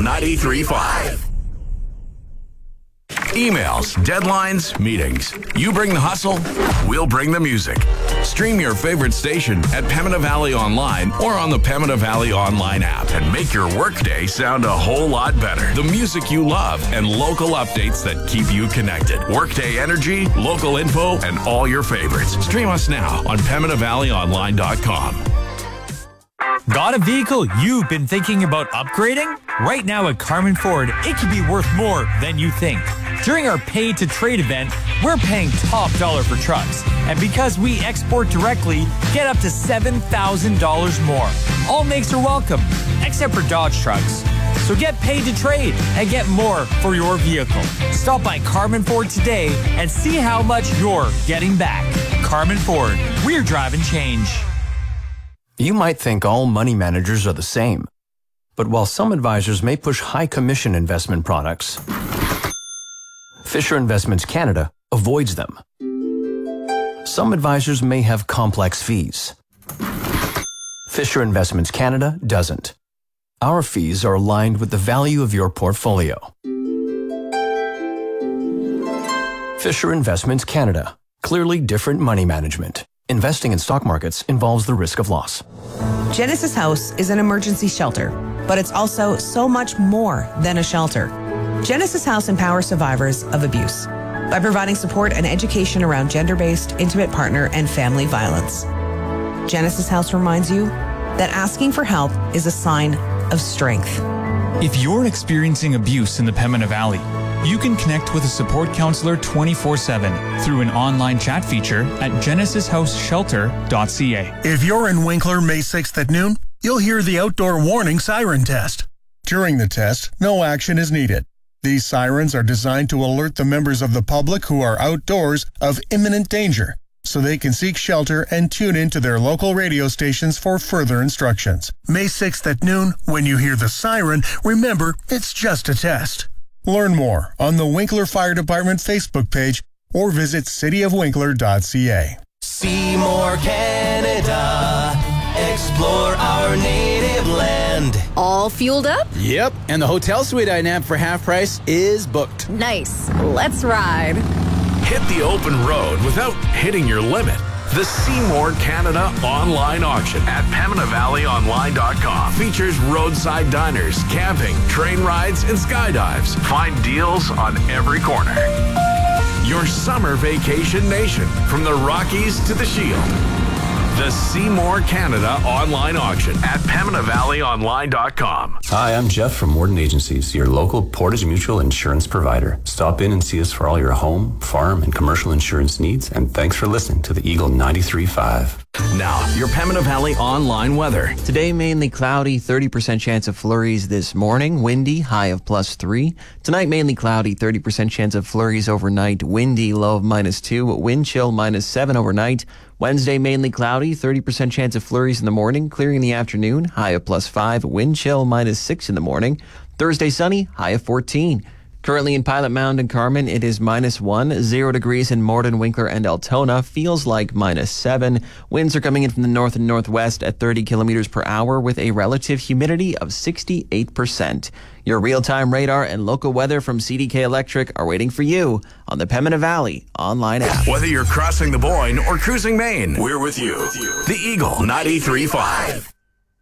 93.5. Emails, deadlines, meetings. You bring the hustle, we'll bring the music. Stream your favorite station at Pembina Valley Online or on the Pembina Valley Online app and make your workday sound a whole lot better. The music you love and local updates that keep you connected. Workday energy, local info, and all your favorites. Stream us now on PembinaValleyOnline.com. Got a vehicle you've been thinking about upgrading? Right now at Carmen Ford, it can be worth more than you think. During our Pay to Trade event, we're paying top dollar for trucks. And because we export directly, get up to $7,000 more. All makes are welcome, except for Dodge trucks. So get paid to trade and get more for your vehicle. Stop by Carmen Ford today and see how much you're getting back. Carmen Ford, we're driving change. You might think all money managers are the same. But while some advisors may push high commission investment products, Fisher Investments Canada avoids them. Some advisors may have complex fees. Fisher Investments Canada doesn't. Our fees are aligned with the value of your portfolio. Fisher Investments Canada. Clearly different money management. Investing in stock markets involves the risk of loss. Genesis House is an emergency shelter, but it's also so much more than a shelter. Genesis House empowers survivors of abuse by providing support and education around gender-based, intimate partner, and family violence. Genesis House reminds you that asking for help is a sign of strength. If you're experiencing abuse in the Pembina Valley, you can connect with a support counselor 24/7 through an online chat feature at genesishouseshelter.ca. If you're in Winkler May 6th at noon, you'll hear the outdoor warning siren test. During the test, no action is needed. These sirens are designed to alert the members of the public who are outdoors of imminent danger, so they can seek shelter and tune into their local radio stations for further instructions. May 6th at noon, when you hear the siren, remember, it's just a test. Learn more on the Winkler Fire Department Facebook page or visit cityofwinkler.ca. See more Canada. Explore our native land. All fueled up? Yep, and the hotel suite I nabbed for half price is booked. Nice. Let's ride. Hit the open road without hitting your limit. The Seymour Canada online auction at PembinaValleyOnline.com features roadside diners, camping, train rides, and skydives. Find deals on every corner. Your summer vacation nation, from the Rockies to the Shield. The Seymour Canada online auction at PembinaValleyOnline.com. Hi, I'm Jeff from Warden Agencies, your local Portage Mutual insurance provider. Stop in and see us for all your home, farm, and commercial insurance needs, and thanks for listening to the Eagle 93.5. Now, your Pembina Valley online weather. Today, mainly cloudy, 30% chance of flurries this morning. Windy, high of +3. Tonight, mainly cloudy, 30% chance of flurries overnight. Windy, low of -2. Wind chill -7 overnight. Wednesday, mainly cloudy, 30% chance of flurries in the morning. Clearing in the afternoon, high of +5. Wind chill -6 in the morning. Thursday, sunny, high of 14. Currently in Pilot Mound and Carmen, it is -1, 0 degrees in Morden, Winkler, and Altona. Feels like -7. Winds are coming in from the north and northwest at 30 kilometers per hour with a relative humidity of 68%. Your real-time radar and local weather from CDK Electric are waiting for you on the Pembina Valley online app. Whether you're crossing the Boyne or cruising Maine, we're with you. The Eagle 93.5.